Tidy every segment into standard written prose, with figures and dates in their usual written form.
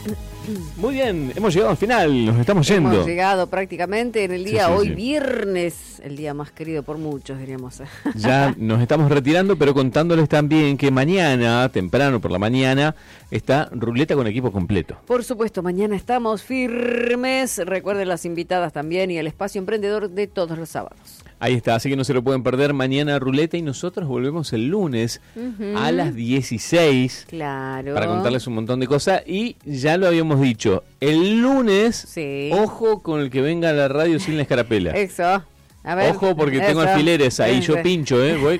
Muy bien, hemos llegado al final, nos estamos yendo. Hemos llegado prácticamente en el día Sí. viernes, el día más querido por muchos, diríamos. Ya nos estamos retirando, pero contándoles también que mañana, temprano por la mañana, está Ruleta con equipo completo. Por supuesto, mañana estamos firmes. Recuerden las invitadas también y el espacio emprendedor de todos los sábados. Ahí está, así que no se lo pueden perder mañana Ruleta y nosotros volvemos el lunes a las 16 Claro. para contarles un montón de cosas y ya lo habíamos dicho, el lunes, Sí. ojo con el que venga a la radio sin la escarapela. Eso. A ver. Ojo porque tengo Eso. alfileres ahí, yo Eso. pincho,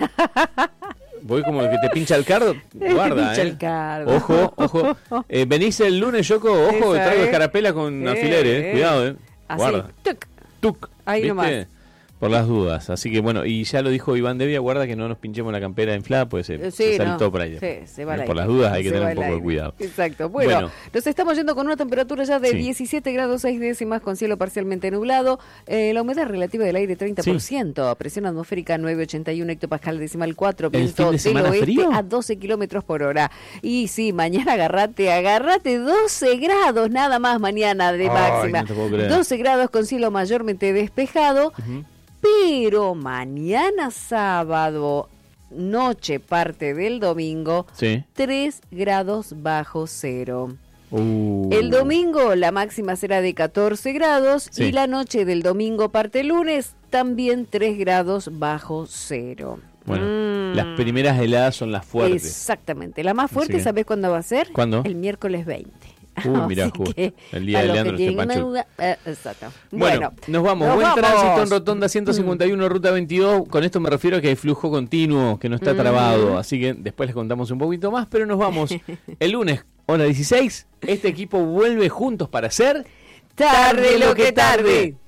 voy como el que te pincha el cardo, guarda, pincha el cardo. Ojo. Venís el lunes, Yoko, ojo, Esa, que traigo escarapela con alfileres, cuidado, Así, guarda. Tuc, Ahí ¿viste? nomás. Por las dudas. Así que bueno, y ya lo dijo Iván Devia, guarda que no nos pinchemos la campera inflada, pues se saltó por ahí. Sí, se va al Por aire. las dudas hay que Se tener va un poco al de aire. cuidado. Exacto. Bueno, nos estamos yendo con una temperatura ya de 17 grados 6 décimas con cielo parcialmente nublado. La humedad relativa del aire 30%. Presión atmosférica 981 hectopascal decimal 4. Viento fin de semana del oeste frío? a 12 kilómetros por hora. Y sí, mañana agarrate 12 grados nada más mañana de máxima. No te puedo creer. 12 grados con cielo mayormente despejado. Pero mañana sábado, noche parte del domingo, 3 grados bajo cero. El domingo la máxima será de 14 grados y la noche del domingo parte lunes también 3 grados bajo cero. Bueno, las primeras heladas son las fuertes. Exactamente. La más fuerte, Así que- ¿sabés cuándo va a ser? ¿Cuándo? El miércoles 20. Mirá, Así justo. que, El día a de los Leandro que tienen Estepachu. una duda, exacto. Bueno, nos vamos. Buen tránsito en Rotonda 151, Ruta 22. Con esto me refiero a que hay flujo continuo, que no está trabado. Así que después les contamos un poquito más, pero nos vamos. El lunes, hora 16, este equipo vuelve juntos para hacer... Tarde lo que tarde.